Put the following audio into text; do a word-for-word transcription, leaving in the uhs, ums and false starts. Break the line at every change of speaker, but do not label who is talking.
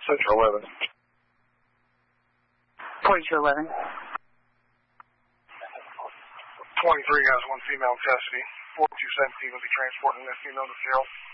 Central eleven.
forty-two eleven.
twenty-three has one female in custody. four two seventeen will be transporting this female to jail.